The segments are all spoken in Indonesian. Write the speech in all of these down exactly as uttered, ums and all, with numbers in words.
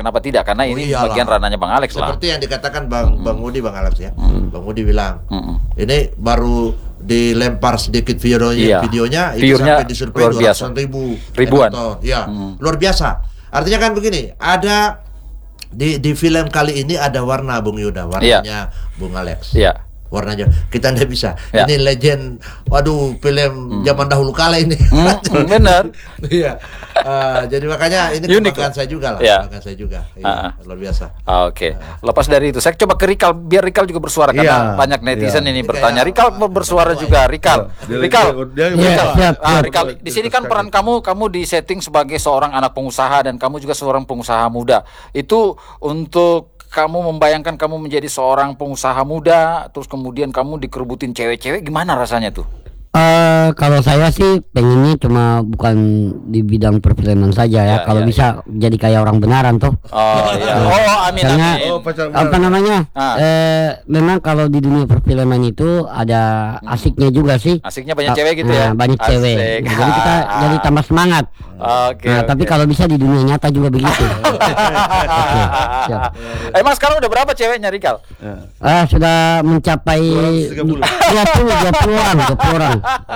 kenapa tidak? Karena Oh, ini iyalah. bagian ranahnya Bang Alex lah. Seperti yang dikatakan Bang Mm-mm. Bang Udi, Bang Alex ya. Mm. Bang Udi bilang, Mm-mm. ini baru dilempar sedikit videonya, Iya. videonya itu View-nya sampai disurvei luar dua biasa. ratus ribu Ribuan. penonton. Ya, Mm. luar biasa. Artinya kan begini, ada di di film kali ini ada warna Bung Yuda, warnanya Bung Alex. Iya. Warnanya kita ndak bisa. Ya. Ini legend, waduh, film zaman dahulu kala ini. Hmm, benar. Iya. Eh, jadi makanya ini Unik kebanggaan loh. saya juga lah, Ya. kebanggaan saya juga. Iya, Ah, ah. luar biasa. Oke, lepas dari itu saya coba ke Rikal biar Rikal juga bersuara karena Iya, banyak netizen iya. ini Ini bertanya. kayak Rikal apa- bersuara apa- juga, Rikal. Dia- Rikal, dia- dia- Rikal. Iya, siap, Ah, siap. Rikal, di sini kan peran kamu kamu di setting sebagai seorang anak pengusaha dan kamu juga seorang pengusaha muda. Itu untuk kamu membayangkan kamu menjadi seorang pengusaha muda, terus kemudian kamu dikerubutin cewek-cewek, gimana rasanya tuh? Eh, kalau saya sih pengennya cuma bukan di bidang perfilman saja ya. Ya, Kalau ya, bisa jadi kayak orang benaran tuh. Oh iya, oh amin Karena- amin. Oh, pacar Apa benar. namanya? Ah. Eh, memang kalau di dunia perfilman itu ada asiknya juga sih. Asiknya banyak Ah, cewek gitu nah, ya? banyak Asik. cewek. Jadi kita Ah. jadi tambah semangat. Oke. Nah, tapi oke. kalau bisa di dunia nyata juga begitu. siap. Emang sekarang udah berapa ceweknya Rikal? Ah, sudah mencapai dua ratus tiga puluh. dua puluh dua puluh orang, dua puluh orang.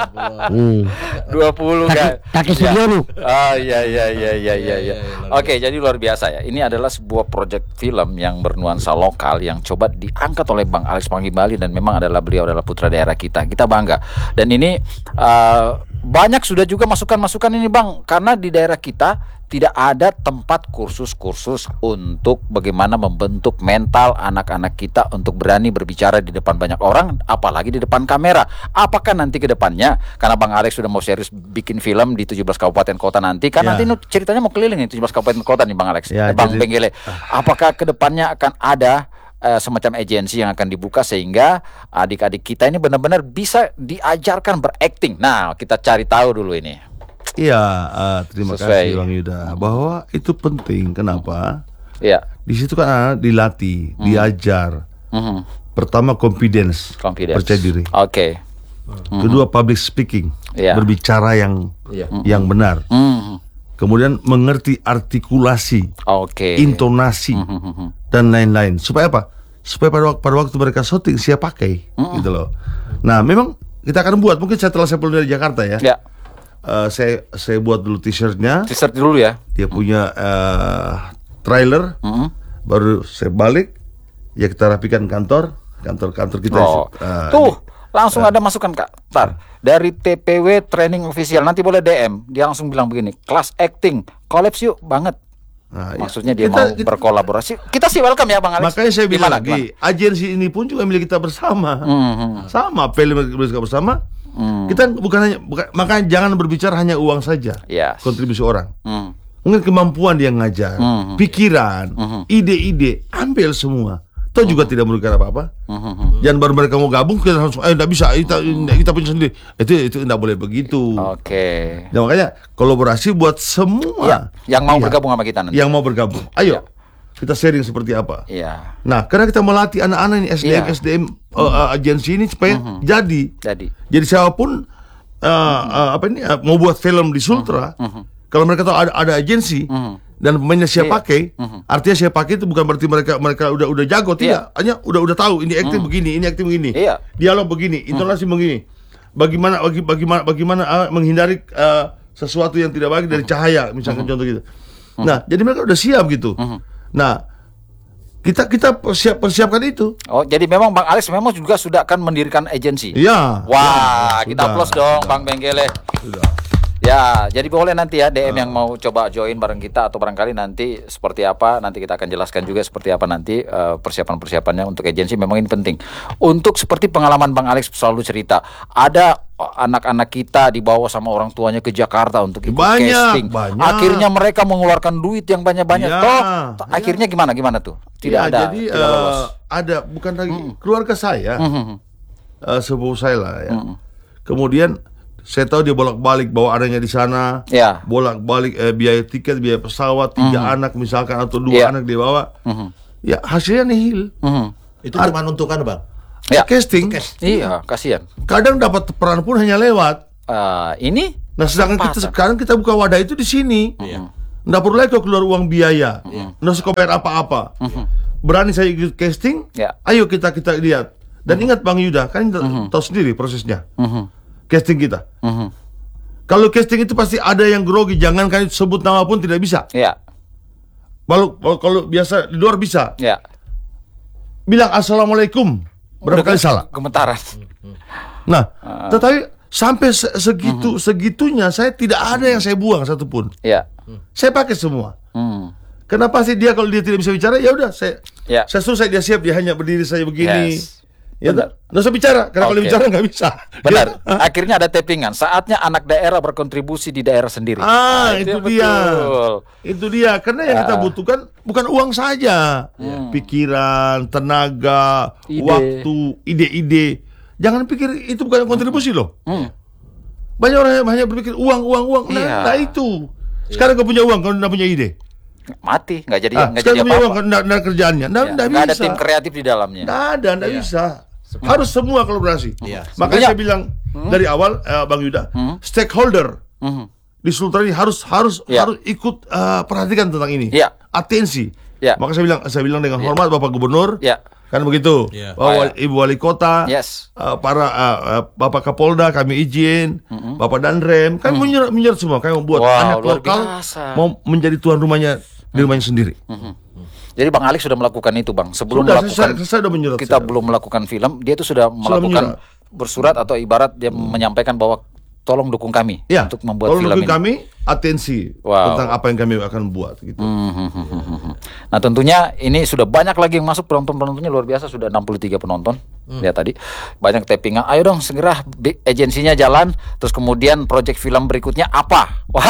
Hmm. dua puluh Kaki, kan? kaki Ya. Sugiono. Oh iya iya iya iya iya iya. luar Oke, jadi luar biasa ya. Ini adalah sebuah proyek film yang bernuansa lokal yang coba diangkat oleh Bang Alex Panggibali dan memang adalah beliau adalah putra daerah kita. Kita bangga. Dan ini uh, banyak sudah juga masukan-masukan ini Bang, karena di daerah kita tidak ada tempat kursus-kursus untuk bagaimana membentuk mental anak-anak kita untuk berani berbicara di depan banyak orang, apalagi di depan kamera. Apakah nanti ke depannya, karena Bang Alex sudah mau serius bikin film di tujuh belas kabupaten kota nanti, kan Ya. nanti nu- ceritanya mau keliling nih tujuh belas kabupaten kota nih Bang Alex, Ya, eh, Bang jadi- Benggele. Apakah ke depannya akan ada eh, semacam agensi yang akan dibuka sehingga adik-adik kita ini benar-benar bisa diajarkan berakting? Nah, kita cari tahu dulu ini. Iya, eh, terima Sesuai. kasih Bang Yuda. Bahwa itu penting. Kenapa? Iya. Di situ kan anak dilatih, diajar. Mhm. Pertama confidence, Confidence. percaya diri. Oke. Kedua public speaking, Iya. berbicara yang Iya. yang benar. Mhm. Kemudian mengerti artikulasi, Oke. intonasi Mhm. dan lain-lain. Supaya apa? Supaya pada waktu, pada waktu mereka syuting siap pakai, gitu loh. Nah, memang kita akan buat. Mungkin setelah saya pulang dari Jakarta ya. Ya, Eh, saya saya buat dulu t-shirtnya. teaser dulu ya. Dia punya eh, trailer. Mhm. Baru saya balik. Ya kita rapikan kantor, kantor-kantor kita. Oh, Eh, tuh langsung ada masukan Kak. Tar, dari T P W Training Official nanti boleh D M. Dia langsung bilang begini, kelas acting, kolaps yuk banget. nah, ya. Maksudnya dia Kita- mau kita- berkolaborasi. Kita sih welcome ya Bang Alex. Makanya saya bilang Gimana, lagi, agensi ini pun juga milik kita bersama. Mhm. Sama, film milik kita bersama. Hmm. Kita bukan hanya, bukan, makanya jangan berbicara hanya uang saja. Yes. Kontribusi orang. Hmm. Mungkin kemampuan dia ngajar, Mhm. pikiran, Mhm. ide-ide, ambil semua. Toh juga tidak merugikan apa-apa. Mhm. Jangan baru mereka mau gabung kita langsung, eh tidak bisa, kita, kita punya sendiri. Itu itu tidak boleh begitu. Oke. Nah, makanya kolaborasi buat semua. Ya, yang mau Iya. bergabung sama kita nanti. Yang mau bergabung. Ayo, Ya. kita sharing seperti apa. Iya. Nah, karena kita melatih anak-anak ini S D M, Iya. S D M uh, uh, agensi ini supaya jadi. Jadi. Jadi siapapun uh, uh, apa ini uh, mau buat film di Sultra, kalau mereka tahu ada, ada agensi dan pemainnya siap Iya. pakai, artinya siap pakai itu bukan berarti mereka mereka udah udah jago, tidak. Hanya udah udah tahu ini acting begini, ini acting begini, Iya. dialog begini, intonasi begini. Bagaimana bagi bagaimana bagaimana uh, menghindari uh, sesuatu yang tidak baik dari cahaya, misalkan contoh gitu. Nah, jadi mereka udah siap gitu. Nah, kita kita persiap, persiapkan itu. Oh, jadi memang Bang Alex memang juga sudah akan mendirikan agensi. Iya. Wah, Ya, kita sudah, plus dong sudah, Bang Benggele. sudah. Ya, jadi boleh nanti ya D M yang mau coba join bareng kita atau barangkali nanti seperti apa, nanti kita akan jelaskan juga seperti apa nanti eh, persiapan-persiapannya untuk agensi. Memang ini penting. Untuk seperti pengalaman Bang Alex selalu cerita, ada oh, anak-anak kita dibawa sama orang tuanya ke Jakarta untuk ikut Banyak, casting. banyak. Akhirnya mereka mengeluarkan duit yang banyak-banyak. Ya, Toh, ya. akhirnya gimana gimana tuh? Tidak Ya, ada, jadi tidak lolos. eh, ada bukan lagi keluarga saya, Mhm. eh, sepupu saya lah ya. Mhm. Kemudian saya tahu dia bolak-balik bawa adanya di sana, Ya. bolak-balik eh, biaya tiket, biaya pesawat, tiga anak misalkan atau Ya. dua anak dia bawa, Mhm. ya hasilnya nihil. Mhm. Itu cuma untukkan Bang. Ya. Casting, Iya, kasihan. kadang dapat peran pun hanya lewat. Eh, ini Nah, sedangkan kita Kesempatan. sekarang kita buka wadah itu di sini. Iya. Nggak perlu lagi kau keluar uang biaya, nggak usah kau bayar apa-apa. Berani saya ikut casting, Ya. ayo kita kita lihat. Dan ingat Bang Yuda, kan tahu sendiri prosesnya, casting kita. Kalau casting itu pasti ada yang grogi, jangan kan sebut nama pun tidak bisa. Ya. Kalau kalau, kalau biasa di luar bisa, Ya. bilang assalamualaikum berapa Udah kali salah. Gemetaran. Nah, tetapi sampai se- segitu segitunya saya tidak ada yang saya buang satupun. Ya. Saya pakai semua. Hmm. Kenapa sih dia kalau dia tidak bisa bicara, ya udah saya Ya. saya suruh saya dia siap, dia hanya berdiri saya begini. Yes. Ya Benar. tak? Nggak usah bicara, karena kalau Oke. bicara nggak bisa. Benar. Dia- Akhirnya ada tappingan. Saatnya anak daerah berkontribusi di daerah sendiri. Ah, Nah, itu yang dia. betul. Itu dia. Karena yang kita Ah. butuhkan bukan uang saja. Pikiran, tenaga, Ide. waktu, ide-ide. Jangan pikir itu bukan kontribusi loh. Hmm. Banyak orang yang hanya berpikir uang, uang, uang. Nah, Iya. nah itu. Sekarang kau punya uang, kau nggak punya ide. Mati, nggak jadi Ah, nggak sekarang jadi kau punya uang, apa-apa. kau nggak nggak kerjaannya. Nggak Ya, nggak nggak ada bisa. tim kreatif di dalamnya. Nggak ada, nggak Iya. bisa. Harus semua kolaborasi. Iya. Makanya Sebetulnya- saya bilang dari awal, eh, Bang Yuda, stakeholder Mhm. di Sultan ini harus harus Iya. harus ikut eh, perhatikan tentang ini. Iya. Atensi. Iya. Maka saya bilang saya bilang dengan hormat Bapak Gubernur. Iya. Kan begitu. Iya. Bapak Oh, iya. Ibu Wali Kota. Yes. eh, para eh, eh, Bapak Kapolda kami izin, Bapak Danrem kan menyerap menyerap semua, kami membuat Wow, anak luar lokal biasa. mau menjadi tuan rumahnya di rumahnya sendiri. Jadi Bang Alex sudah melakukan itu, Bang. Sebelum Sudah, melakukan saya, saya sudah menyerap. kita saya. belum melakukan film, dia itu sudah melakukan bersurat atau ibarat dia menyampaikan bahwa tolong dukung kami Ya, untuk membuat tolong film dukung ini. kami atensi Wow. tentang apa yang kami akan buat gitu. Nah tentunya ini sudah banyak lagi yang masuk, penonton-penontonnya luar biasa, sudah enam puluh tiga penonton. Lihat tadi banyak tappingan. Ayo dong segera bi- agensinya jalan. Terus kemudian project film berikutnya apa? Wah.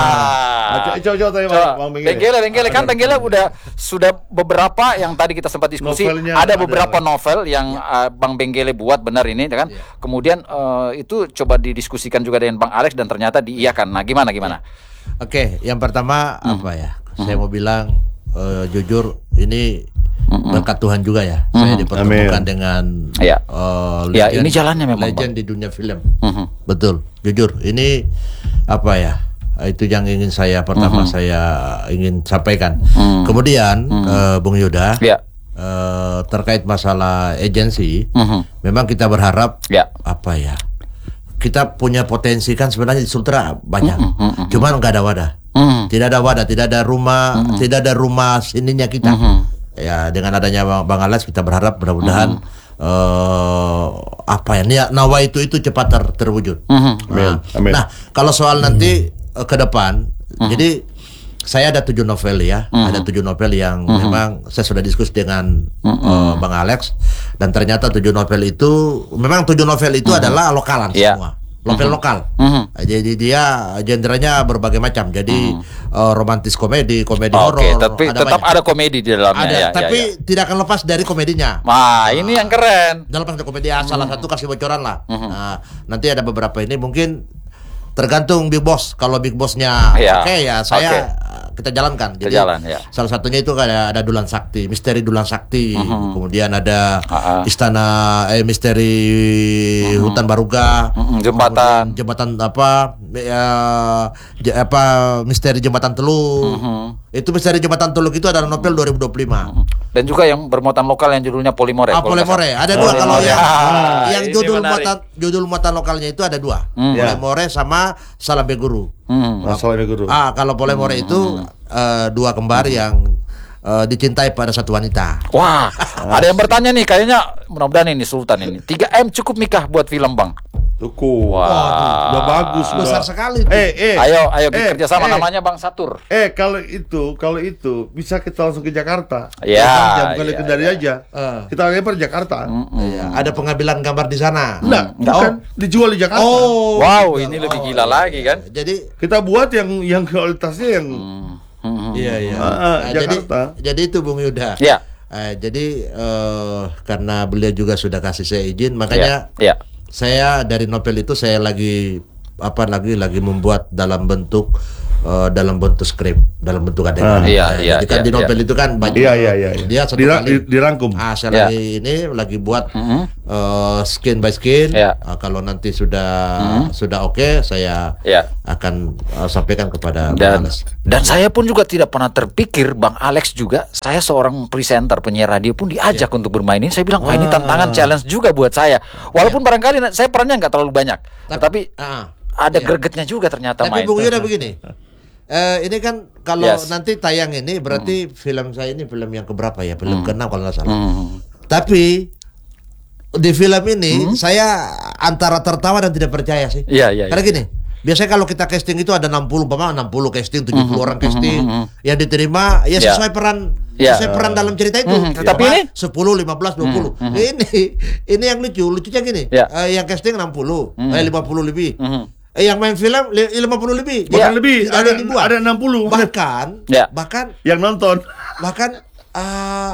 Coba coba tanya Coba. Bang Benggele. Benggele, Benggele kan Benggele udah sudah beberapa yang tadi kita sempat diskusi. Novelnya Ada ada beberapa lah. novel yang uh, Bang Benggele buat, benar ini kan. Kemudian uh, itu coba didiskusikan juga dengan Bang Alex dan ternyata diiyakan. Nah gimana gimana? Oke, yang pertama apa ya? Saya mau bilang eh, jujur ini berkat Tuhan juga ya. Saya dipertemukan Amin. dengan Iya. eh, Ya, legend- ini jalannya memang, legend di dunia film. Mhm. Betul, jujur ini apa ya? Itu yang ingin saya pertama saya ingin sampaikan. Kemudian eh, Bung Yuda, Ya. eh, terkait masalah agensi, Mhm. memang kita berharap Ya. apa ya? Kita punya potensi kan sebenarnya di Sultra banyak, cuman nggak ada wadah. Mhm. Tidak ada wadah, tidak ada rumah, tidak ada rumah sininya kita. Ya dengan adanya Bang, Bang Alex kita berharap mudah-mudahan eh, apa ya niat nawa itu itu cepat ter- terwujud. Mhm. Nah, Amin. nah, kalau soal nanti eh, ke depan, jadi saya ada tujuh novel ya, ada tujuh novel yang memang saya sudah diskusi dengan eh, Bang Alex dan ternyata tujuh novel itu memang tujuh novel itu adalah lokalan Iya. semua. Novel lokal. Mhm. Jadi dia genrenya berbagai macam. Jadi eh, romantis komedi, komedi Oke, horor, tapi ada tetap banyak. ada komedi di dalamnya. Ada, ya, ya, tapi ya. tidak akan lepas dari komedinya. Wah, ini yang keren. Dalam lepas dari komedi ya, salah satu kasih bocoran lah. Nah, nanti ada beberapa ini mungkin tergantung Big Boss. Kalau Big Bossnya Iya. oke ya saya Oke. uh, kita jalankan. Kita jalan, ya. Salah satunya itu ada ada Dulan Sakti, misteri Dulan Sakti. Kemudian ada Ah, ah. istana eh misteri hutan Baruga. Mhm, jembatan. Kemudian jembatan apa ya, j- apa misteri jembatan Teluk. Itu misteri jembatan Teluk itu adalah novel dua ribu dua puluh lima. Dan juga yang bermuatan lokal yang judulnya Polimore. Ah, kalau nggak Polemore. salah. Ada dua kalau Polimore. yang Ah, yang ini judul menarik. muatan judul muatan lokalnya itu ada dua. Hmm. Polemore sama Salambe Guru. Hmm. Masalahnya guru. Ah, kalau Polemore itu eh, dua kembar yang eh, dicintai pada satu wanita. Wah, ada yang bertanya nih, kayaknya mudah-mudahan ini Sultan ini. tiga M cukup nikah buat film, Bang? Tuku. Wah. Udah bagus. Besar udah. sekali tuh. Eh, eh. Ayo, ayo eh, kerja sama, eh. namanya Bang Satur. Eh kalau itu, kalau itu bisa kita langsung ke Jakarta. Ya, Jakarta, bukan iya, ke Kendari iya. aja. Eh. Kita lempar Jakarta. Iya, ada pengambilan gambar di sana. Enggak, Enggak. bukan dijual di Jakarta. Oh. Wow, ini lebih gila lagi kan? Jadi Kita buat yang yang kualitasnya yang Hmm. iya iya. Ah, ah, Nah, jadi Jakarta. jadi itu Bung Yuda. Ya. Eh, jadi eh, karena beliau juga sudah kasih saya izin, makanya Ya. saya dari novel itu saya lagi apa lagi lagi membuat dalam bentuk uh, dalam bentuk skrip, dalam bentuk adegan. Ah. Iya, Nah, iya, jadi kan iya, di novel itu kan banyak. Iya iya iya. iya. Dia satu Dira- kali di- dirangkum. Ah, saya Iya. lagi ini lagi buat Mhm. uh, skin by skin. Iya. Ah, kalau nanti sudah Mhm. sudah oke, saya Iya. akan uh, sampaikan kepada Dan Bang Alex. dan saya pun juga tidak pernah terpikir, Bang Alex juga, saya seorang presenter penyiar radio pun diajak Iya. untuk bermain ini. Saya bilang, wah ini Ah. tantangan challenge juga buat saya. Walaupun barangkali na- saya perannya nggak terlalu banyak, tetapi Ah, ada iya. gregetnya juga ternyata Tapi main. Bung Yuda begini. Eh, ini kan kalau Yes. nanti tayang ini berarti film saya ini film yang keberapa ya? Film keenam kalau nggak salah. Hmm. Tapi di film ini saya antara tertawa dan tidak percaya sih. Iya, iya, Karena iya. gini, biasanya kalau kita casting itu ada enam puluh, umpama enam puluh casting, tujuh puluh orang casting yang diterima ya Iya. sesuai peran Iya. sesuai peran dalam cerita itu. Mhm. Tetapi ini sepuluh, lima belas, dua puluh. Ini ini yang lucu, lucunya gini. Iya. Eh, yang casting enam puluh, eh lima puluh lebih. Mhm. Eh, yang main film li- lima puluh lebih. Bahkan Iya. lebih Tidak ada ada yang dibuat. ada enam puluh. Bahkan Ya. bahkan Yang nonton. bahkan eh,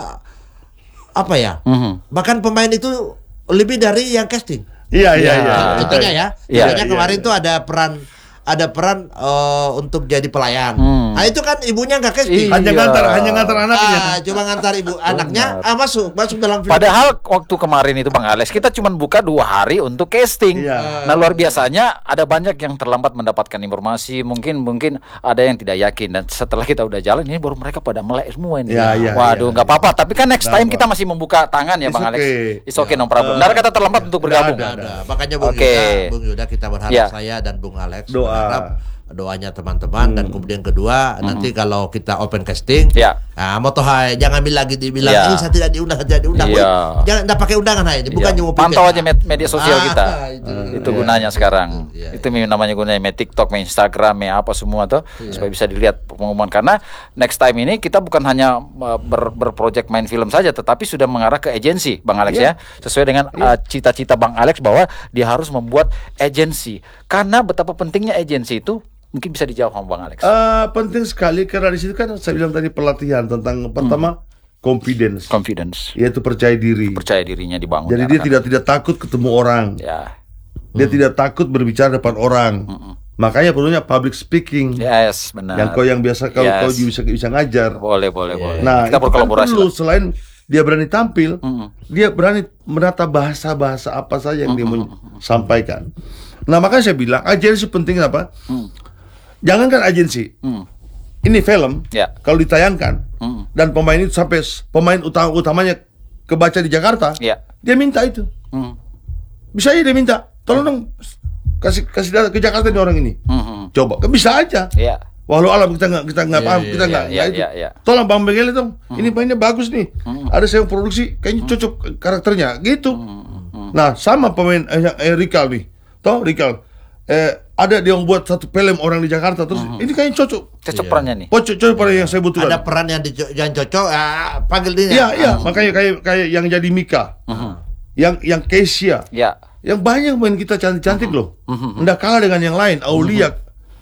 apa ya? Mhm. Bahkan pemain itu lebih dari yang casting. Iya iya Iya. iya. Contohnya ya, Iya. contohnya Iya, kemarin iya. tuh ada peran ada peran eh, untuk jadi pelayan. Hmm. Nah itu kan ibunya nggak casting. Hanya Iya. ngantar hanya ngantar anaknya. Ah, cuma ngantar ibu anaknya ah, masuk masuk dalam film. Padahal waktu kemarin itu Bang Alex kita cuma buka dua hari untuk casting. Iya. Nah luar biasanya ada banyak yang terlambat mendapatkan informasi. Mungkin mungkin ada yang tidak yakin. Dan setelah kita udah jalan ini baru mereka pada melek semua ini. Iya, iya, Waduh iya. nggak apa-apa. Tapi kan next Nggak time kita apa. masih membuka tangan ya It's Bang Alex. okay. It's okay Ya. no problem. Nggak ada kata terlambat untuk bergabung. ada. Ada. Makanya Bung Oke. Yuda, Bung Yuda kita berharap Ya. saya dan Bung Alex Doa. berharap doanya teman-teman dan kemudian kedua nanti kalau kita open casting Ya. ah moto hai jangan bilang lagi dibilang Ya. ini saya tidak diundang saya tidak diundang. Iya. Wih, jangan enggak pakai undangan hai ini bukan Iya. cuma Pantau pikir. aja med- media sosial Ah, kita. itu. Itu Iya. gunanya sekarang. Iya, Itu namanya gunanya main TikTok, main Instagram, main apa semua tuh Iya. supaya bisa dilihat pengumuman. Karena next time ini kita bukan hanya uh, ber, berproject main film saja, tetapi sudah mengarah ke agensi, Bang Alex Iya. ya. Sesuai dengan uh, cita-cita Bang Alex bahwa dia harus membuat agensi. Karena betapa pentingnya agensi itu mungkin bisa dijawab sama Bang Alex. Eh, penting sekali karena di situ kan saya bilang tadi pelatihan tentang pertama confidence, Confidence, yaitu percaya diri. percaya dirinya dibangun. Jadi ya, dia kan? tidak tidak takut ketemu orang. Ya, Dia tidak takut berbicara depan orang. Makanya perlunya public speaking. yes, benar. Yang kau yang biasa kau Yes. kau bisa bisa ngajar. Boleh, boleh, boleh. Nah, kita itu kan berkolaborasi. perlu lah. selain dia berani tampil, Mm-mm. dia berani menata bahasa-bahasa apa saja yang dia mau sampaikan. Nah, makanya saya bilang agensi penting apa? Mm. Jangankan agensi. Mm. Ini film Ya. kalau ditayangkan Mm. dan pemain itu sampai s- pemain utama utamanya kebaca di Jakarta, Ya. dia minta itu. Mm. Bisa aja dia minta, tolong dong kasih kasih data ke Jakarta nih orang ini. Mhm. Coba, kan bisa aja. Ya. Walau alam kita nggak kita nggak Iya, paham, iya, kita nggak iya, nggak iya, itu. iya, iya. Tolong Bang Begele dong, ini mainnya bagus nih. Ada saya yang produksi, kayaknya cocok karakternya, gitu. Nah sama pemain eh, yang- eh, Rikal nih, toh Rikal, eh, ada dia yang buat satu film orang di Jakarta, terus ini kayaknya cocok. Cocok perannya nih. Oh, cocok pada yang saya butuhkan. Ada peran yang dico- yang cocok ah, panggil dia. Iya iya, makanya kayak kayak yang jadi Mika, yang yang Kesia, Ya. yang banyak main kita cantik-cantik loh, nggak kalah dengan yang lain, Aulia.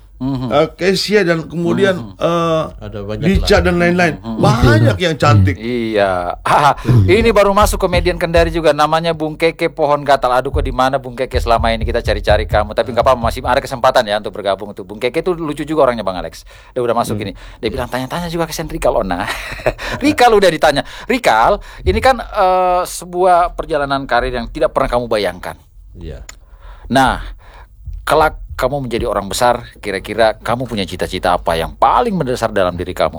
Uh, Kesia dan kemudian uh, Ada banyak Dica lah. dan lain-lain, banyak yang cantik. Iya. Ah, ini baru masuk komedian Kendari juga, namanya Bung Keke Pohon Gatal. Aduh, kok di mana Bung Keke selama ini kita cari-cari kamu, tapi nggak apa-apa, masih ada kesempatan ya untuk bergabung tuh. Bung Keke tuh lucu juga orangnya Bang Alex. Dia udah masuk ini. Dia bilang tanya-tanya juga ke Rikal Ona. Rikal udah ditanya. Rikal, ini kan eh, sebuah perjalanan karir yang tidak pernah kamu bayangkan. Iya. Nah, kelak kamu menjadi orang besar, kira-kira kamu punya cita-cita apa yang paling mendasar dalam diri kamu?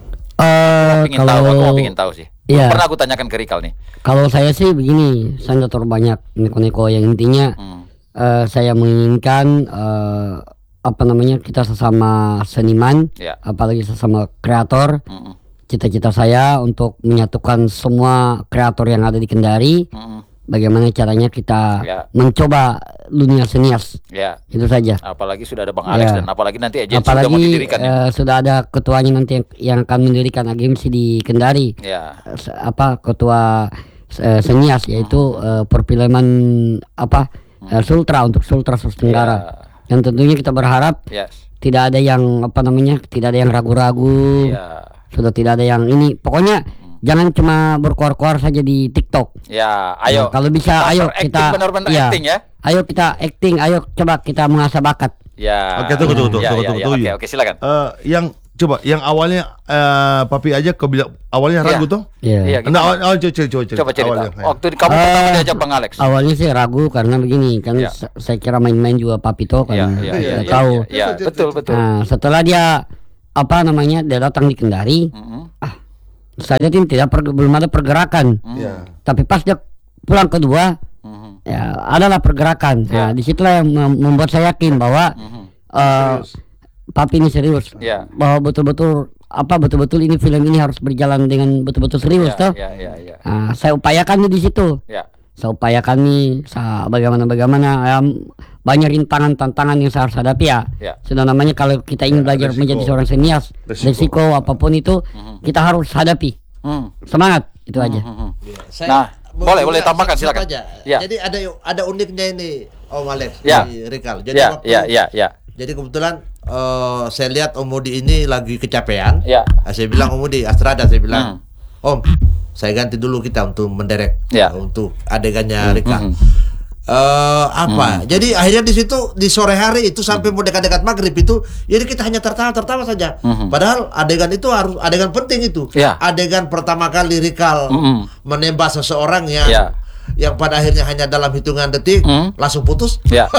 Eh, Pengen tahu, aku mau pengen tahu sih. Iya. Pernah aku tanyakan ke Rikal nih. Kalau saya sih begini, saya nggak terlalu banyak neko-neko yang intinya Hmm. eh, saya menginginkan eh, apa namanya kita sesama seniman, Ya. apalagi sesama kreator. Mm-mm. Cita-cita saya untuk menyatukan semua kreator yang ada di Kendari. Mm-mm. Bagaimana caranya kita Ya. mencoba dunia senias, Ya. itu saja. Apalagi sudah ada Bang Alex Ya. dan apalagi nanti agensi sudah mau Apalagi didirikan ya. eh, sudah ada ketuanya nanti yang, yang akan mendirikan agensi di Kendari. Ya. Se- apa ketua eh, senias yaitu eh, perfilman apa eh, Sultra untuk Sultra Sulawesi Tenggara. Ya. Dan tentunya kita berharap Yes. tidak ada yang apa namanya tidak ada yang ragu-ragu. Ya. Sudah tidak ada yang ini. Pokoknya jangan cuma berkuar-kuar saja di TikTok. Ya, ayo. Nah, kalau bisa Master ayo acting, kita benar-benar iya, acting ya. Ayo kita acting, ayo coba kita mengasah bakat. Ya. Oke, tunggu, tunggu, tunggu, Ya, tunggu, ya, tunggu, ya. tunggu. Oke, oke, silakan. Eh, yang coba, yang awalnya eh, Papi aja kau bilang awalnya ragu Iya. toh? Iya. Iya, Nah, awal, awal, coba, coba, coba, Coba cerita. awalnya, ya. Waktu kamu pertama diajak Bang Alex. Awalnya sih ragu karena begini kan Iya. sa- saya kira main-main juga Papito kan Iya, iya, tidak iya, iya, tahu. iya, iya, betul, betul. Nah setelah dia apa namanya dia datang di Kendari, Mhm. ah saya lihat ini tidak per- belum ada pergerakan. Iya. Tapi pas dia pulang kedua, Mhm. ya adalah pergerakan. Nah Ya. disitulah yang mem- membuat saya yakin bahwa Mhm. eh, Papi ini serius, Ya. bahwa betul-betul apa betul-betul ini film ini harus berjalan dengan betul-betul serius Ya, toh. ya, ya, ya. Nah, saya upayakan nih di situ. Ya. Saya upayakan nih sa- bagaimana bagaimana ya, banyak rintangan tantangan yang saya harus hadapi ya. Ya. Sudah namanya kalau kita ingin belajar resiko. menjadi seorang senias, Resiko. resiko, apapun itu kita harus hadapi. Hmm. Semangat itu aja. Mhm. Saya- Nah, boleh, boleh saya- tambahkan, saya- silakan. aja. Ya. Jadi ada ada uniknya ini Om Alex Ya. di Rikal. Jadi Ya, waktu ya, ya, ya. Jadi kebetulan eh, saya lihat Om Mudi ini lagi kecapean. Ya. Ah, Saya bilang Om Mudi, Astrada saya bilang, Hmm. Om, saya ganti dulu kita untuk menderek Ya. untuk adegannya Rikal. hmm. Eh, apa? Jadi akhirnya di situ di sore hari itu sampai mau dekat-dekat maghrib itu, jadi kita hanya tertawa-tertawa saja. Mhm. Padahal adegan itu harus adegan penting itu. Ya. Adegan pertama kali Rikal Mhm. menembak seseorang yang Ya. yang pada akhirnya hanya dalam hitungan detik Hmm. langsung putus. Ya.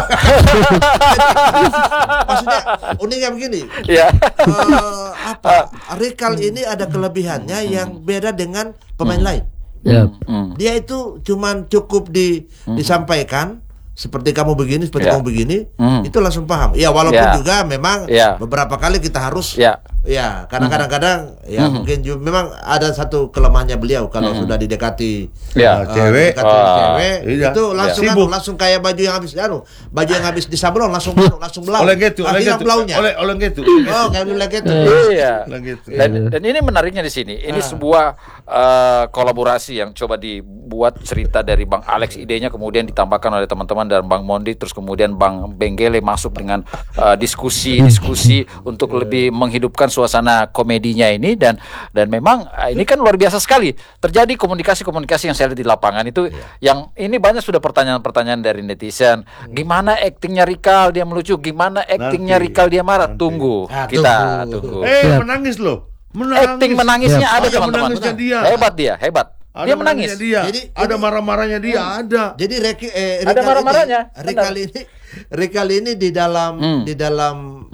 Maksudnya uniknya begini. Ya. eh, apa? Rikal ini ada kelebihannya yang beda dengan pemain lain. Ya. Hmm. Dia itu cuman cukup di disampaikan seperti kamu begini, seperti Ya. kamu begini, Hmm. itu langsung paham. Ya walaupun Ya. juga memang Ya. beberapa kali kita harus Ya. ya karena kadang-kadang ya mungkin juga memang ada satu kelemahannya beliau kalau sudah didekati Ya. eh, Cewek. didekati Ah. cewek Iya. itu langsung Ya. anu, Sibuk. langsung kayak baju yang habis anu, baju yang habis disablon langsung langsung belau. Oleh gitu, Ah, oleh hilang gitu. belaunya. Oleh oleh gitu. Oh, kayak dulu gitu. Iya. Oleh gitu. Dan, dan ini menariknya di sini. Ini sebuah eh, kolaborasi yang coba dibuat cerita dari Bang Alex, idenya kemudian ditambahkan oleh teman-teman dan Bang Mondi, terus kemudian Bang Benggele masuk dengan eh, diskusi-diskusi untuk lebih menghidupkan suasana komedinya ini, dan dan memang eh, ini kan luar biasa sekali. Terjadi komunikasi-komunikasi yang saya lihat di lapangan itu yang ini banyak sudah pertanyaan-pertanyaan dari netizen. Gimana aktingnya Rikal dia melucu, gimana aktingnya Nanti. Rikal dia marah. Nanti. Tunggu, Ah, kita tunggu. tunggu. Eh, Siap. menangis loh. Menangis. Acting menangisnya Siap. ada Ada teman-teman. menangisnya dia. Hebat dia, hebat. Ada dia menangis. menangisnya Dia. Jadi ada ini- marah-marahnya dia, ada. Jadi Reki, eh, Ada Rikal marah-marahnya, ini, Rikal benar. ini, Rikal ini di dalam Hmm. di dalam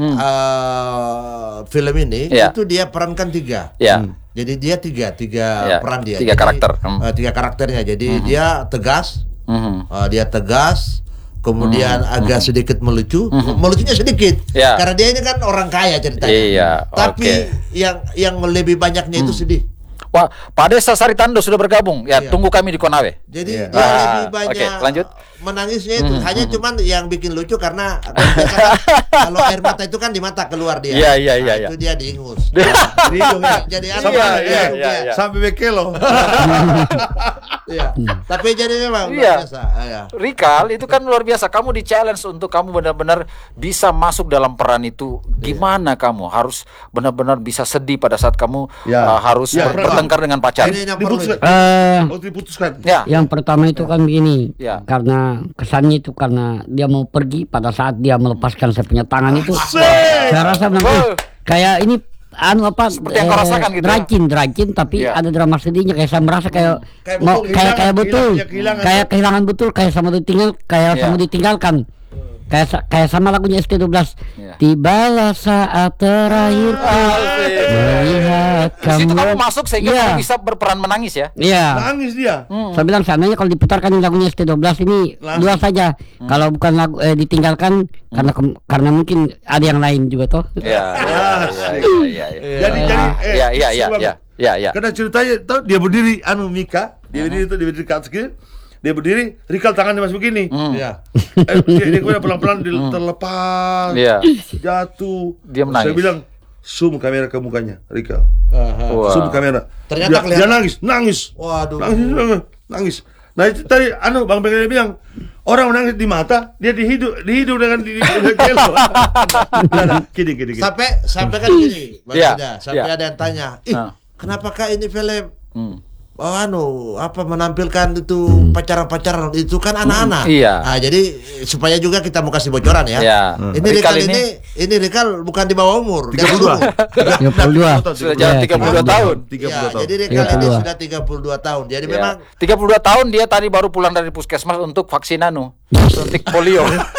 eh, film ini Ya. itu dia perankan tiga. Ya. Hmm. Jadi dia tiga tiga Ya, peran dia. tiga Jadi, karakter. Hmm. eh, tiga karakternya. Jadi dia tegas, Mhm. eh, dia tegas. Kemudian agak sedikit melucu, melucunya sedikit, Ya. karena dia ini kan orang kaya ceritanya. Iya, Tapi oke. yang yang lebih banyaknya itu sedih. Wah, Pak Desa Saritando sudah bergabung. Ya, Iya. tunggu kami di Konawe. Jadi Iya. dia Ah, lebih banyak oke, lanjut. menangisnya itu hanya cuman yang bikin lucu karena kalau biasa kan, kalau air mata itu kan di mata keluar dia. Iya, iya, iya, Nah, iya. Itu dia diingus. Di hidung ya. Jadi Sampai apa? Iya, Iya, iya, iya, iya. Sampai bekelo. Iya. Tapi jadi memang luar Iya. biasa. Ah, ya. Rikal itu kan luar biasa. Kamu di challenge untuk kamu benar-benar bisa masuk dalam peran itu. Gimana kamu harus benar-benar bisa sedih pada saat kamu Ya. uh, harus Ya, ber- pernah. bertengkar dengan pacar. Ini yang perlu. Diputuskan. Eh, Oh, diputuskan. Ya. yang pertama itu kan begini, Ya. karena kesannya itu karena dia mau pergi pada saat dia melepaskan saya punya tangan itu, Asik. saya rasa bilang, Wow. "Eh, kayak ini anu apa Seperti yang kau rasakan gitu ya?" dracin dracin tapi Iya. ada drama sedihnya, kayak saya merasa kayak Kayak mau betul, kayak kehilangan, kayak betul kehilangan, kehilangan. kayak kehilangan betul, kayak sama ditinggal kayak Iya. sama ditinggalkan, kayak sa- kayak sama lagunya S T dua belas. Iya. Tibalah saat terakhirku Asik. melihat Di situ kamu. kamu masuk sehingga Iya. kamu bisa berperan menangis ya. Iya. Nangis dia. Saya bilang seandainya kalau diputarkan lagunya S T dua belas ini Langsung. dua saja. Kalau bukan lagu eh, ditinggalkan karena ke- karena mungkin ada yang lain juga toh. Iya. Iya, iya, iya, iya. Jadi jadi eh, Iya, iya, iya, sebab- iya. Iya, iya. Karena ceritanya tahu dia berdiri anu Mika, dia berdiri itu dia berdiri kat segini. Dia berdiri, Rikal tangannya masih begini. Iya. Eh, dia, dia kemudian pelan-pelan dia terlepas. Iya. Jatuh. Dia menangis. Saya bilang, zoom kamera ke mukanya, Rikal. Aha. Wah. Zoom kamera. Ternyata dia, kelihatan. dia nangis, nangis. Waduh. Nangis, nangis, nangis. Nah itu tadi, anu Bang Benggele bilang, orang menangis di mata, dia di hidung, di hidung dengan di, di, di kelo. Nah, nah, kidding, kidding, kidding. Sampai sampai kan gini, Bang Iya, Ida, sampai iya. ada yang tanya, ih, Nah. kenapakah ini film Hmm. oh, anu apa menampilkan itu pacaran-pacaran itu kan anak-anak. Iya. Nah, jadi supaya juga kita mau kasih bocoran ya. Iya. Ini Rikal Rikal ini- ini ini Rikal bukan di bawah umur. tiga puluh dua. tiga puluh dua. Sudah Iya, jalan tiga puluh dua tahun. tiga puluh Ya, dua tahun. jadi Rikal tiga puluh ini dua. sudah tiga puluh dua tahun. Jadi Ya. memang tiga puluh dua tahun dia tadi baru pulang dari puskesmas untuk vaksin anu, suntik polio.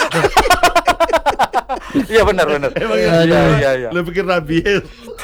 Iya benar benar. Emang Iya iya, iya iya. Lu pikir rabies?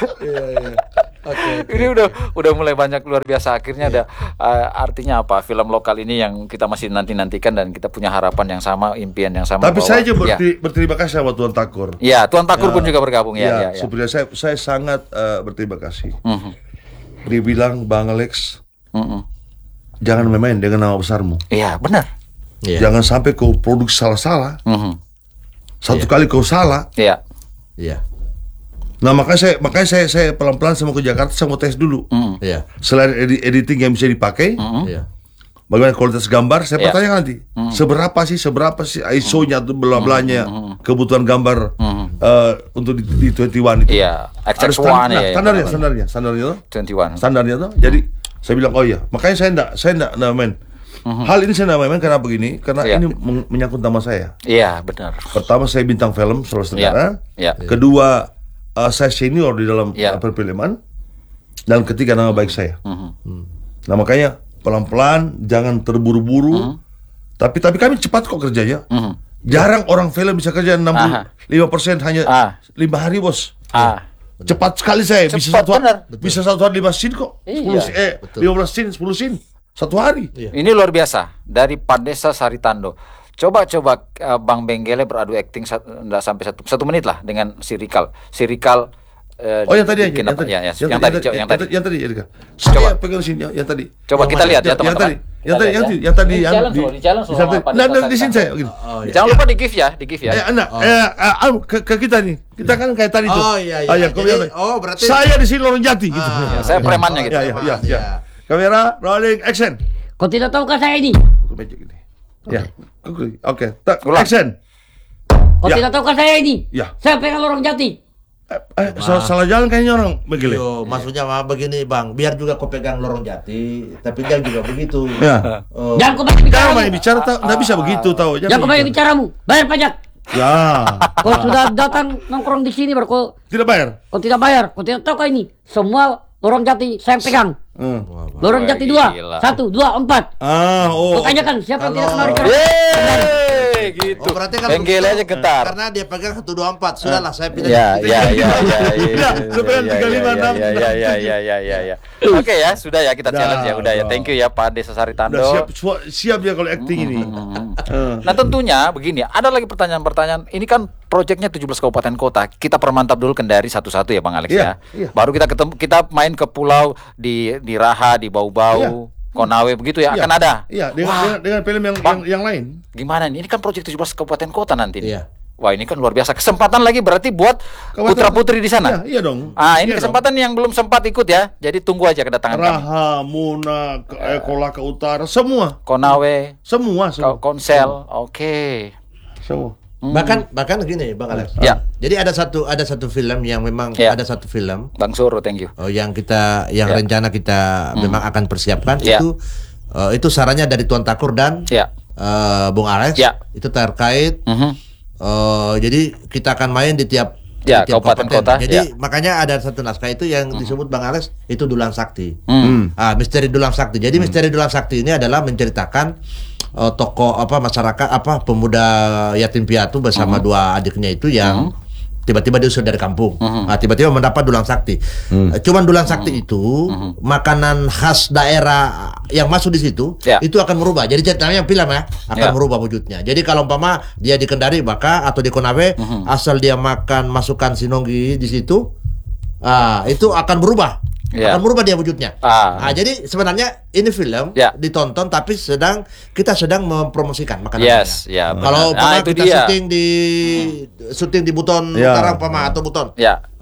Ini udah udah mulai banyak luar biasa. Akhirnya ada uh, artinya apa? Film lokal ini yang kita masih nanti-nantikan dan kita punya harapan yang sama, impian yang sama. Tapi bahwa- saya juga ya. berti- berterima kasih sama Tuan Takur. Ya, Tuan Takur Ya. pun juga bergabung ya. Ya, Ya, ya. sebenarnya saya saya sangat eh, berterima kasih. Mhm. Dia bilang, Bang Alex, Mhm. jangan main-main dengan nama besarmu. Iya benar. Iya. Jangan sampai kau produksi salah-salah. Mhm. Satu kali kau salah. Iya. Iya. Nah makanya saya makanya saya saya pelan-pelan saya mau ke Jakarta, saya mau tes dulu. Mhm. Iya. Selain edi- editing yang bisa dipakai, Mhm. Iya. bagaimana kualitas gambar, saya Iya. pertanyakan nanti. Seberapa sih, seberapa sih I S O-nya atau bela-belanya, kebutuhan gambar eh, untuk di, di dua puluh satu itu. Iya. X Ada X stand- satu nah, ya. standarnya, standarnya, standarnya tuh. dua puluh satu. Standarnya tuh. Jadi saya bilang oh iya, makanya saya enggak saya enggak enggak main. Hal ini saya enggak main karena begini, karena Iya. ini men- menyangkut nama saya. Iya benar. Pertama saya bintang film Sulawesi Tenggara. Iya. Kedua eh, saya senior di dalam Iya. eh, perfilman. Dan ketiga nama baik saya. Mhm. Nah makanya pelan-pelan, jangan terburu-buru. Tapi tapi kami cepat kok kerjanya. Mhm. Jarang orang film bisa kerja enam puluh lima persen hanya Ah. lima hari bos. Ah. Cepat sekali saya bisa Cepat, satu hari, benar. bisa satu hari lima scene kok. Iya. sepuluh scene, eh lima belas scene, sepuluh scene satu hari. Ini luar biasa dari Padesa Saritando. Coba-coba eh, Bang Benggele beradu acting sat- nggak sampai satu, satu menit lah dengan si Rikal. Si Rikal. eh, Oh yang tadi aja, bikin yang apa- tadi, ya, ya, yang, tadi, co- yang tadi. yang tadi, ya, Dika. Saya pegang sini, yang, yang tadi. Coba kita lihat ya yang teman-teman. tadi, yang Kita tadi, yang lihat tadi, ya. yang tadi, Di yang challenge loh, di challenge loh sama di- Padesa nah, nah, di sini Saritando. saya. begini. Jangan lupa di gift ya, di gift ya. Eh, anak, eh, eh, anu, ke, ke kita nih, kita kan kayak tadi tuh. Oh, iya, iya. Ah, ya, kau Jadi, lihat. oh, berarti- saya di sini Lorong Jati gitu. Ya, saya premannya gitu. Ya, ya, ya, ya. Iya. Kamera, rolling, action. Kau tidak tahukah saya ini? Aku meja gini. Ya, oke, oke, tak, Ulang. action. Kau Ya. tidak tahukah saya ini? Ya. Saya pengen lorong jati. Eh, eh salah, salah jalan kayaknya orang begini. Yo, maksudnya mah begini bang, biar juga kau pegang lorong jati, tapi jangan juga begitu. Ya. Oh. Jangan kau banyak bicara. Jangan banyak bicara, tak, nggak bisa begitu tahu. Jangan kau banyak bicaramu. Bayar pajak. Ya, Kau sudah datang nongkrong di sini baru kau, tidak bayar. kau tidak bayar. Kau tidak tahu kau ini. Semua lorong jati saya yang pegang. Hmm. Lorong jati dua, Gila. satu, dua, empat. Ah, oh. Kau tanyakan siapa yang tidak kenal Kalau- Rikal. Yeay, gitu. Oh, berarti kan Benggele aja begitu, getar. Karena dia pegang satu dua empat, sudahlah saya pindah. Ya, ya, ya, ya, ya, Ya, sebenarnya tiga, lima, enam. ya, ya, ya, ya, ya, ya, ya. Oke ya, sudah ya kita Dah, challenge ya, udah ya. dah. Thank you ya Pak Desa Udah Saritando. siap, sua- siap ya kalau acting ini. Eh. Nah tentunya begini, ada lagi pertanyaan-pertanyaan. Ini kan proyeknya tujuh belas kabupaten kota. Kita permantap dulu Kendari satu-satu ya Bang Alex Iya, ya. iya. Baru kita ketemu, kita main ke pulau di di Raha, di Bau-Bau, Konawe begitu ya. Iya. Akan ada. Iya, dengan, Wah, dengan, dengan film yang, Bang. yang yang lain. gimana nih? Ini kan proyek tujuh belas kabupaten kota nanti. nih. Iya. Wah ini kan luar biasa. Kesempatan lagi berarti buat Kabupaten- putra putri di sana. Iya, iya dong. Ah ini Iya kesempatan yang belum sempat ikut ya. Jadi tunggu aja kedatangan dong. kami. Raha, Muna, ke, eh, Kolaka Utara, semua, Konawe, semua, semua, Ko- Konsel, oke. semua. Bahkan bahkan gini bang Alex. Ya. Jadi ada satu ada satu film yang memang Ya. ada satu film Bang Suro, thank you. oh, yang kita yang Ya. rencana kita memang akan persiapkan Ya. itu eh, itu sarannya dari Tuan Takur dan Ya. eh, Bung Alex. Ya. Itu terkait Mhm. eh, jadi kita akan main di tiap Ya, di tiap kabupaten kota, Jadi ya. makanya ada satu naskah itu yang disebut Bang Alex itu Dulang Sakti. Hmm. Ah, misteri Dulang Sakti. Jadi misteri Dulang Sakti ini adalah menceritakan eh, tokoh apa masyarakat apa pemuda yatim piatu bersama dua adiknya itu yang tiba-tiba diusir dari kampung. Ah, tiba-tiba mendapat Dulang Sakti. Eh, Cuman Dulang Sakti itu makanan khas daerah yang masuk di situ Ya. itu akan merubah. Jadi ceritanya film ya akan Ya. merubah wujudnya. Jadi kalau umpama dia di Kendari maka atau di Konawe asal dia makan masukkan sinonggi di situ, ah itu akan berubah. Ya. Akan berubah dia wujudnya. Ah. Ah, jadi sebenarnya ini film Ya. ditonton tapi sedang kita sedang mempromosikan makanan. Yes, ya, benar. Kalau Nah, umpama itu kita dia. syuting di syuting di Buton Ya. Utara umpama atau Buton. Ya.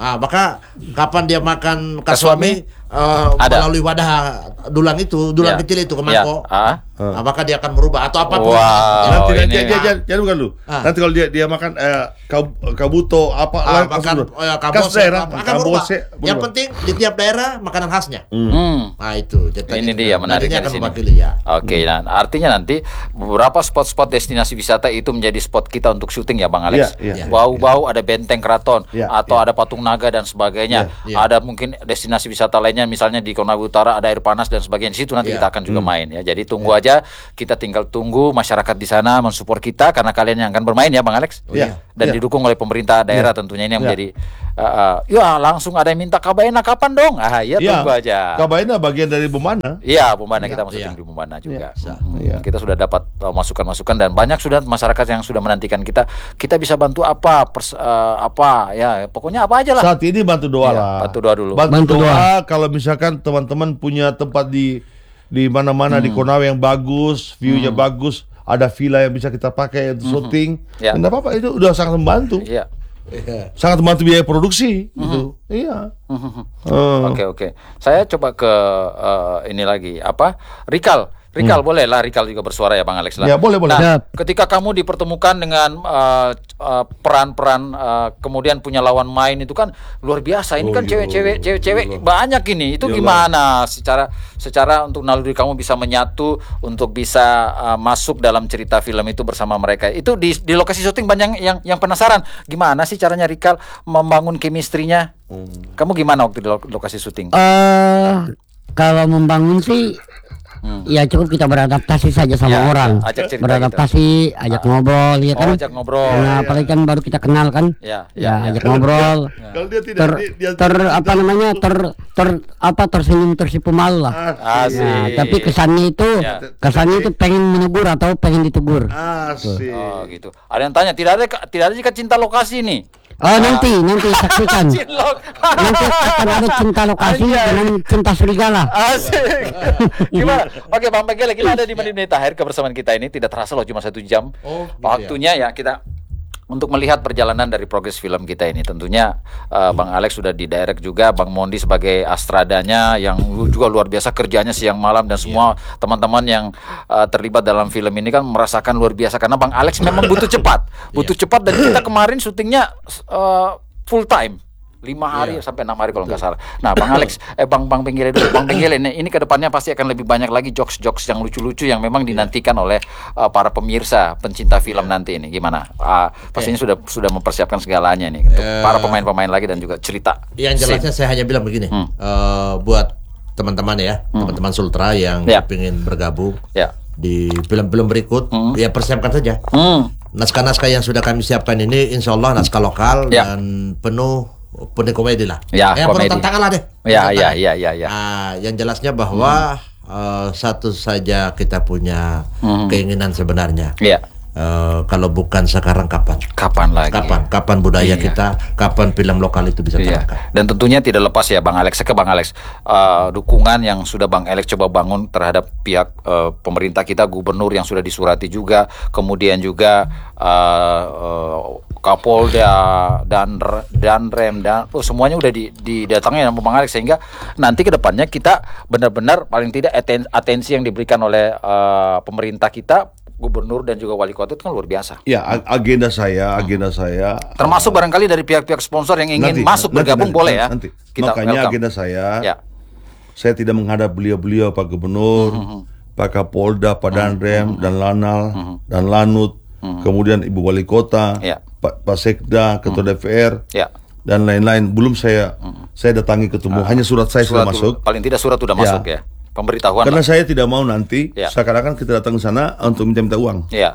Ah, maka kapan dia makan Kasuami, kasuami uh, ada. melalui wadah dulang itu, dulang Ya. kecil itu ke Ya. mangkok, Ah. ah, maka dia akan berubah atau apapun. Wow. Nanti ini- dia, dia, dia, dia bukan lu. Ah. Nanti kalau dia dia makan eh, kab- kabuto apa Ah, lah, makan maksud- eh, khas kabose, daerah, apa, akan berubah. kabose, Yang berubah. penting di tiap daerah makanan khasnya. Hmm. Nah itu. Jadi Ini tadi dia itu. menariknya Nantinya di akan sini. mewakili ya. Oke, nah artinya nanti beberapa spot-spot destinasi wisata itu menjadi spot kita untuk syuting ya Bang Alex. Iya, iya. Bau-bau ada benteng keraton Iya, atau iya. ada patung naga dan sebagainya. Iya, iya. Ada mungkin destinasi wisata lainnya misalnya di Konawe Utara ada air panas dan sebagainya. Di situ nanti Iya. kita akan juga main ya. Jadi tunggu aja, kita tinggal tunggu masyarakat di sana mensupport kita karena kalian yang akan bermain ya Bang Alex. Iya. Dan Iya. didukung oleh pemerintah daerah tentunya ini yang Iya. menjadi uh, uh, ya langsung ada yang minta Kabaena kapan dong? Ah ya Iya. tunggu aja. Kabaina bagian dari Bumana. Iya, Bumana kita Iya, mau syuting iya. di Bumana juga. Iya, Hmm, iya. Kita sudah dapat uh, masukan-masukan dan banyak sudah masyarakat yang sudah menantikan kita. Kita bisa bantu apa, pers- uh, apa ya, pokoknya apa aja lah. Saat ini bantu doa Iya, lah. bantu doa dulu. Bantu, Bantu doa, kalau misalkan teman-teman punya tempat di di mana-mana Hmm. di Konawe yang bagus, view-nya bagus, ada villa yang bisa kita pakai untuk syuting. Ya. Enggak apa-apa, itu udah sangat membantu. Iya. Iya. Sangat membantu biaya produksi gitu. Iya. Eh, Oke, oke. Saya coba ke uh, ini lagi apa? Rikal. Rikal boleh lah, Rikal juga bersuara ya Bang Alex lah. Ya, boleh, boleh. Nah, Siap. ketika kamu dipertemukan dengan uh, uh, peran-peran uh, kemudian punya lawan main itu kan luar biasa. Ini Oh, kan iya. cewek-cewek, cewek-cewek banyak ini. Itu Iyalah. gimana secara secara untuk naluri kamu bisa menyatu untuk bisa uh, masuk dalam cerita film itu bersama mereka. Itu di di lokasi syuting banyak yang yang penasaran gimana sih caranya Rikal membangun chemistry-nya? Kamu gimana waktu di lo- lokasi syuting? Eh kalau membangun sih Hmm. ya cukup kita beradaptasi saja sama Ya, orang. ajak cerita Beradaptasi, ajak ngobrol ya Oh, kan. ajak ngobrol. Nah, apalagi kan baru kita kenal kan. Ya, Ya, ya, ajak ya. ngobrol. Kalau dia tidak Ter, dia, dia- ter apa namanya? Ter ter apa tersenyum tersipu malu lah. Asik. Nah, tapi kesannya itu Ya. kesannya itu pengen menegur atau pengen ditegur. Asik. Oh gitu. Ada yang tanya, tidak ada tidak ada jika cinta lokasi nih. Oh nanti nanti saksikan. Cinlok. Nanti akan ada cinta lokasi Anjay. dengan cinta serigala. Asik. Gimana? Oke Bang Pegel, kita ada di menit-menit akhir kebersamaan kita ini tidak terasa loh cuma satu jam. Oh, gitu Waktunya ya kita untuk melihat perjalanan dari progres film kita ini. Tentunya uh, Bang Alex sudah di direct juga, Bang Mondi sebagai astradanya yang juga luar biasa kerjanya siang malam dan semua teman-teman yang uh, terlibat dalam film ini kan merasakan luar biasa karena Bang Alex memang butuh cepat, butuh cepat dan kita kemarin syutingnya uh, full time. lima hari sampai enam hari kalau nggak salah. Nah, Bang Alex, eh Bang Bang Penggele dulu. Bang Penggele ini, ini kedepannya pasti akan lebih banyak lagi jokes-jokes yang lucu-lucu yang memang dinantikan oleh uh, para pemirsa pencinta film nanti ini. Gimana? Uh, pastinya sudah sudah mempersiapkan segalanya nih untuk para pemain-pemain lagi dan juga cerita. Yang jelasnya saya hanya bilang begini, Hmm. eh, buat teman-teman ya, teman-teman Sultra yang Ya. ingin bergabung Ya. di film-film berikut, Hmm. ya persiapkan saja. Hmm. Naskah-naskah yang sudah kami siapkan ini, insya Allah naskah lokal Ya. dan penuh penuh komedi lah. Ya, yang penuh komedi. tantangan lah deh. Ya, Penuh ya, tantangan. ya, ya, ya. Ah, yang jelasnya bahwa eh, satu saja kita punya keinginan sebenarnya. Ya. Eh, kalau bukan sekarang kapan? Kapan lagi? Kapan? Kapan budaya Iya. kita? Kapan film lokal itu bisa Iya. terangkat? Dan tentunya tidak lepas ya Bang Alex, ke Bang Alex uh, dukungan yang sudah Bang Alex coba bangun terhadap pihak uh, pemerintah kita, gubernur yang sudah disurati juga, kemudian juga uh, uh, Kapolda dan dan Rem dan oh, semuanya udah di, didatangi sama Bang Alex sehingga nanti ke depannya kita benar-benar paling tidak aten- atensi yang diberikan oleh uh, pemerintah kita, gubernur dan juga wali kota itu kan luar biasa. Ya, ag- agenda saya, agenda saya Termasuk barangkali dari pihak-pihak sponsor yang ingin Nanti, masuk nanti, bergabung nanti, boleh ya. nanti. Kita Makanya welcome. agenda saya, Ya. saya tidak menghadap beliau-beliau Pak Gubernur, Pak Kapolda, Pak Danrem, dan Lanal, dan Lanut, kemudian Ibu Wali Kota, Ya. Pak, Pak Sekda, Ketua D P R, Ya. dan lain-lain. Belum saya saya datangi ketemu, hanya surat saya Surat sudah dulu. masuk. Paling tidak surat sudah Ya. masuk ya. Pemberitahuan. Karena lah. saya tidak mau nanti Ya. seakan-akan kita datang ke sana untuk minta-minta uang. Ya.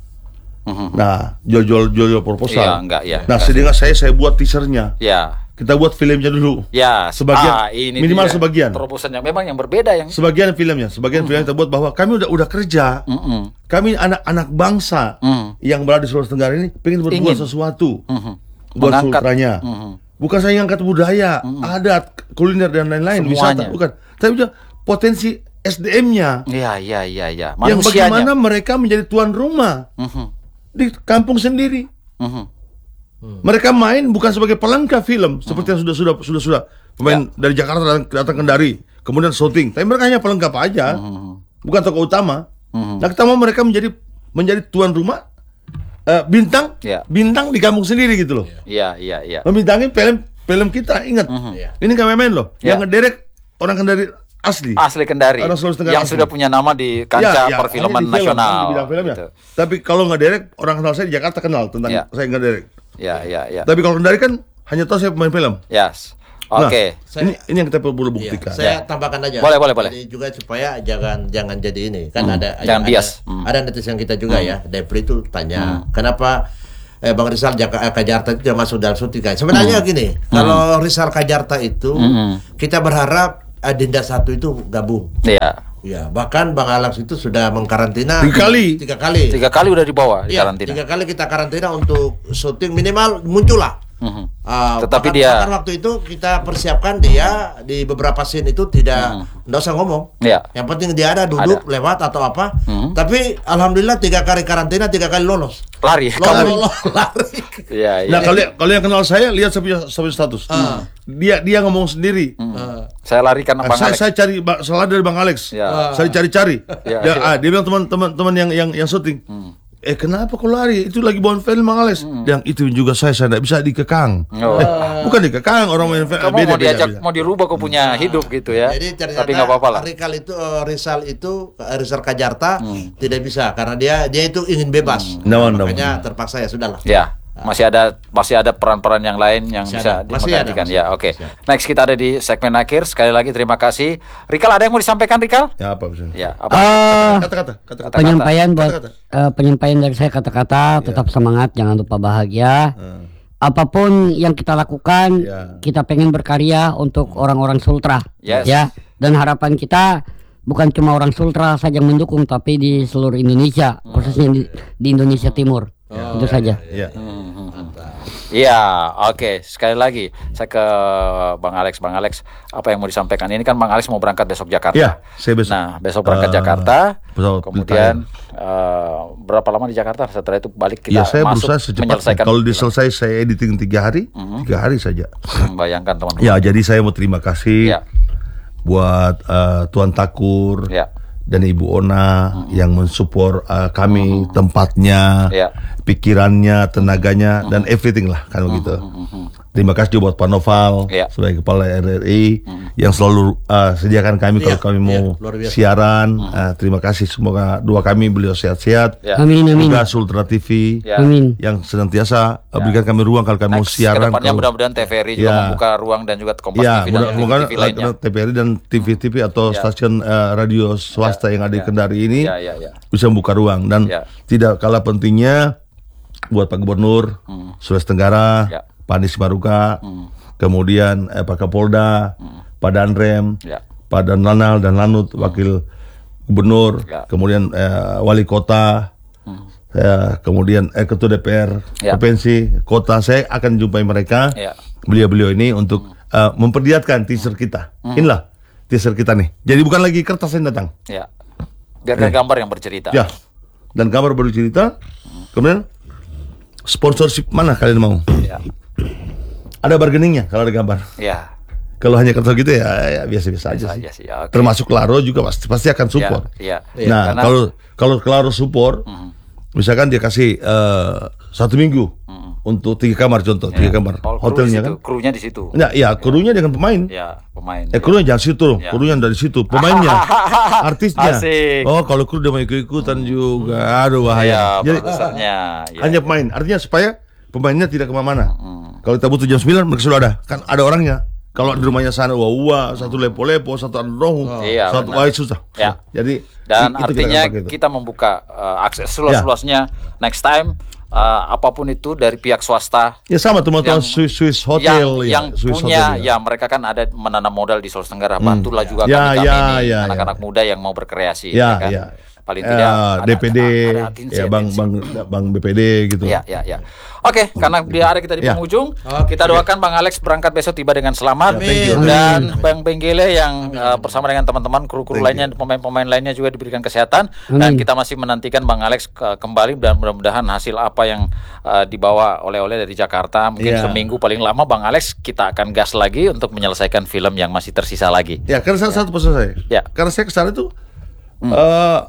Nah, jual-jual jual proposal. Iya, enggak, ya. Nah, Enggak. sedangkan saya saya buat teasernya. Ya. Kita buat filmnya dulu. Ya, Sebagian, ah, ini minimal dia. sebagian. Terobosan yang memang yang berbeda yang Sebagian filmnya, sebagian filmnya kita buat bahwa kami udah udah kerja. Mm-mm. Kami anak-anak bangsa Mm. yang berada di Sulawesi Tenggara ini pengen berbuat Ingin. sesuatu Mhm. buat Mengangkat. Sultranya. Mhm. Bukan saya ngangkat budaya, adat, kuliner dan lain-lain, wisata, Semuanya. bukan. Tapi juga potensi S D M-nya. Iya, iya, iya, iya. Yang Manusianya. bagaimana mereka menjadi tuan rumah Mhm. di kampung sendiri. Mhm. Mereka main bukan sebagai pelengkap film seperti yang sudah sudah sudah sudah pemain dari Jakarta datang, datang Kendari, kemudian syuting. Tapi mereka hanya pelengkap aja, bukan tokoh utama. Nah, kita mau mereka menjadi menjadi tuan rumah, eh, bintang, Ya. bintang di kampung sendiri gitu loh. Iya, iya, iya. Membintangi film film kita. Ingat, ini kameramen loh, Ya. yang ngederek orang Kendari asli. Asli Kendari Orang Sulawesi Tenggara yang asli. sudah punya nama di kancah Ya, ya, perfilman hanya di film, nasional. hanya di bidang film ya. gitu. Tapi kalau ngederek, orang kenal saya di Jakarta kenal tentang Ya. saya ngederek. Ya, ya, ya. Tapi kalau Kendari kan hanya tahu saya pemain film. Yes. Oke. Nah, ini ini yang kita perlu Iya, buktikan. saya tambahkan aja. Boleh, boleh, boleh. Jadi juga supaya jangan jangan jadi ini kan ada Jangan ada, bias. Hmm. ada netizen kita juga ya. Depri itu tanya kenapa eh, Bang Rizal Jaka, eh, Kajarta itu tidak masuk dalam syuting. Sebenarnya gini, kalau Rizal Kajarta itu kita berharap Adinda satu itu gabung. Iya. Ya, bahkan Bang Alex itu sudah mengkarantina Tiga kali. Tiga kali. Tiga kali udah dibawa di Iya, karantina. tiga kali kita karantina untuk syuting minimal muncul lah. Mhm. Uh, Tetapi bahkan, dia- bahkan waktu itu kita persiapkan dia di beberapa scene itu tidak nggak usah ngomong. Iya. Yang penting dia ada duduk lewat atau apa. Mhm. Tapi alhamdulillah tiga kali karantina tiga kali lolos. Lari. Lolos, Kamu. lolos, lari. Iya, iya. Nah, kalau kalau yang kenal saya lihat saya punya, saya punya status. Dia dia ngomong sendiri. Uh, Saya lari karena Ah, Bang saya, Alex. saya cari Ba- salah dari Bang Alex. Ya. Saya cari-cari. Ya, Ya, ya. ah, dia bilang teman-teman teman yang yang yang syuting. Eh kenapa kau lari? Itu lagi bawa film Bang Alex. Yang itu juga saya saya tidak bisa dikekang. Oh. Eh, bukan dikekang orang main film. Kamu beda, mau beda, diajak, beda. mau dirubah kau punya hidup gitu ya. Jadi ternyata Tapi nggak apa-apa lah. Rizal itu eh, Rizal itu eh, Rizal Kajarta tidak bisa karena dia dia itu ingin bebas. No, no. Makanya terpaksa ya sudahlah. Ya, masih ada masih ada peran-peran yang lain yang Masih bisa ada, masih ada, digantikan. masih Ya, ada, oke. masih ada. Next kita ada di segmen akhir. Sekali lagi terima kasih. Rikal, ada yang mau disampaikan, Rikal? Ya apa misalnya? Ya, apa? Eh, Kata-kata, kata-kata. penyampaian buat Kata-kata. eh, penyampaian dari saya kata-kata tetap semangat, jangan lupa bahagia. Apapun yang kita lakukan, Ya. kita pengen berkarya untuk orang-orang Sultra, Yes. ya. Dan harapan kita bukan cuma orang Sultra saja yang mendukung, tapi di seluruh Indonesia, khususnya di, di Indonesia Timur. Itu saja. Ya. Iya, oke. Sekali lagi saya ke Bang Alex. Bang Alex, apa yang mau disampaikan? Ini kan Bang Alex mau berangkat besok Jakarta. Ya, saya besok. Nah, besok berangkat Eh, Jakarta. pesawat Kemudian eh, berapa lama di Jakarta? Setelah itu balik kita Ya saya masuk berusaha secepatnya. menyelesaikan. Kalau diselesai saya editing tiga hari, tiga hari saja. Bayangkan teman-teman. Ya jadi saya mau terima kasih Ya. buat eh, Tuan Takur Ya. dan Ibu Ona yang mensupport eh, kami tempatnya, Ya. pikirannya, tenaganya dan everything lah kan begitu. Terima kasih juga buat Pak Noval Ya. sebagai kepala R R I yang selalu eh, sediakan kami kalau Iya, kami iya, mau luar biasa. siaran. Eh, terima kasih semoga dua kami beliau sehat-sehat. Ya. Amin, amin. Juga Sultra T V Ya. Amin. yang senantiasa eh, berikan kami ruang kalau kami mau Next, siaran. kedepannya kalau- mudah-mudahan T V R I juga Ya. membuka ruang dan juga Kompas Ya, T V dan mudah-mudahan T V lainnya. T V R I dan T V-T V atau Ya. stasiun eh, radio swasta yang ada di Ya. Kendari ini Ya, ya, ya. bisa membuka ruang dan Ya. tidak kalah pentingnya buat Pak Gubernur Sulawesi Tenggara, Ya. Pak Anies Maruka, kemudian eh, Pak Kapolda, Pak Danrem, Ya. Pak Danlanal dan Lanut Wakil Gubernur, Ya. kemudian eh, Wali Kota, eh, kemudian eh, Ketua D P R Ya. Provinsi, Kota. Saya akan jumpai mereka, Ya. beliau-beliau ini untuk eh, memperlihatkan teaser kita. Inilah teaser kita nih. Jadi bukan lagi kertas yang datang. Ya. Biarkan gambar yang bercerita. Ya. Dan kabar baru cerita. Kemudian sponsorship mana kalian mau? Ya. Ada bargainingnya kalau ada gambar. Ya. Kalau hanya kertas gitu ya, ya biasa-biasa aja Biasa sih. aja sih, ya, oke. Termasuk Klaro juga pasti pasti akan support. Ya. Ya. Nah, Karena- kalau kalau Klaro support, misalkan dia kasih eh, satu minggu untuk tiga kamar contoh, tiga kamar All kru hotelnya di situ, kan. krunya di situ. Ya, ya krunya dengan pemain. Ya, pemain. Eh krunya jangan situ, Ya. krunya dari situ, pemainnya, artisnya. Asik. Oh kalau kru udah mau ikut-ikutan juga, aduh Ya, bahaya. Jadi produsernya. Ya. hanya pemain, artinya supaya pemainnya tidak kemana-mana. Kalau kita butuh jam sembilan mereka sudah ada, kan ada orangnya. Kalau di rumahnya sana wah satu lepo-lepo, satu androhu, Iya, satu benar. wah susah. Ya. Jadi Dan itu kita artinya akan pakai itu. kita membuka uh, akses seluas-luasnya next time uh, apapun itu dari pihak swasta Ya sama teman-teman yang- Swiss, Swiss yang Hotel yang ya, Swiss punya Hotel, ya mereka kan ada menanam modal di Sulawesi Tenggara, bantulah juga Ya, kami kami ya, ini ya, anak-anak muda yang mau berkreasi Ya, kan? ya. paling tidak Ya, ada- D P D, ada atensi, ya bang atensi. bang bang B P D gitu. Ya, ya, ya. Oke, karena di hari kita di Ya. penghujung, Oke. kita doakan Bang Alex berangkat besok tiba dengan selamat, Ya, thank you. dan Bang Benggele yang uh, bersama dengan teman-teman kru-kru lainnya, pemain-pemain lainnya juga diberikan kesehatan, dan Amin. kita masih menantikan Bang Alex ke- kembali dan mudah-mudahan hasil apa yang uh, dibawa oleh-oleh dari Jakarta mungkin Ya. seminggu paling lama Bang Alex kita akan gas lagi untuk menyelesaikan film yang masih tersisa lagi. Ya, karena salah satu pesan saya. Ya. Karena saya kesana itu eh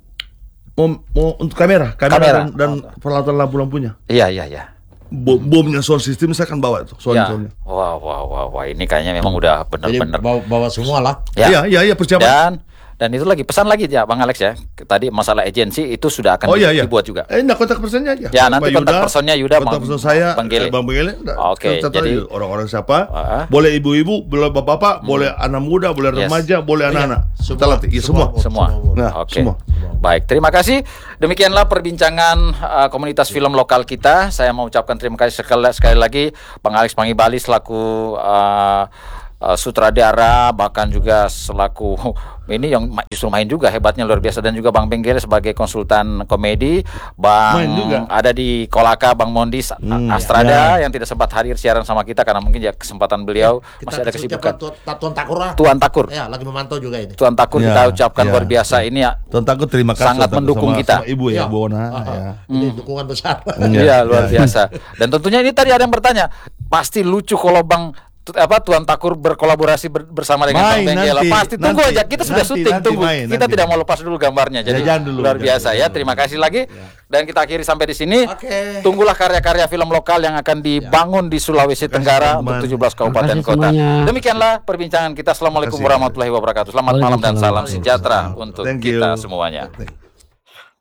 mau, mau untuk kamera, kamera, Kamera. dan, dan peralatan lampu-lampunya. Iya, iya, iya. Bom, bomnya sound system saya akan bawa itu, Ya. sound-soundnya. Wah, wah, wah, wah, ini kayaknya memang udah Jadi benar-benar. bawa, bawa semua lah. Ya. Iya, iya, iya, persiapan. Dan dan itu lagi pesan lagi ya Bang Alex ya. Tadi masalah agensi itu sudah akan Oh di- iya, iya. dibuat juga. Eh, nah kontak personnya aja. Ya, nanti Pak kontak personnya Yuda, kontak Bang- person saya, Bang Gele. eh, Bang Gele. Nah, Oke, catat jadi- aja orang-orang siapa? Ah. Boleh ibu-ibu, boleh bapak-bapak, boleh anak muda, boleh Yes. remaja, boleh anak-anak. Semua, Kita latih, iya, semua. semua. Semua. Nah, Oke. semua. Baik, terima kasih. Demikianlah perbincangan uh, komunitas film lokal kita. Saya mau ucapkan terima kasih sekali sekali lagi Bang Alex Panggibali selaku uh, uh, sutradara, bahkan juga selaku ini yang ma- justru main juga, hebatnya luar biasa, dan juga Bang Benggele sebagai konsultan komedi. Bang Main juga. ada di Kolaka Bang Mondi Sa- Hmm, Astrada yang tidak sempat hadir siaran sama kita karena mungkin ya kesempatan beliau Kita masih ada kasih kesibukan. ucapan Tuan, Tuan Takur lah. Tuan Takur. Ya, lagi memantau juga ini. Tuan Takur Ya, kita ucapkan ya. luar biasa ini ya. Tuan Takut terima kasih Sangat Tuan Takut, mendukung sama- kita. sama Ibu ya, Ya. Bu Ona. Ah, ah. Ya. Ini dukungan besar. Iya, luar ya. biasa. Dan tentunya ini tadi ada yang bertanya, pasti lucu kalau Bang tu- apa Tuan Takur berkolaborasi ber- bersama dengan Bang Main Benggele. nanti, Pasti tunggu nanti, aja, kita sudah nanti, syuting, nanti tunggu. main, kita nanti. tidak mau lepas dulu gambarnya. Jadi Ya, jangan dulu, luar jangan biasa dulu. ya. Terima kasih lagi. Dan kita akhiri sampai di sini. Oke. Tunggulah karya-karya film lokal yang akan dibangun di Sulawesi Tenggara teman-teman. untuk tujuh belas kabupaten Terima kasih kota. semuanya. Demikianlah perbincangan kita. Assalamualaikum Terima kasih. warahmatullahi wabarakatuh. Selamat malam dan salam Waalaikumsalam. sejahtera untuk Thank you. kita semuanya. Thank you.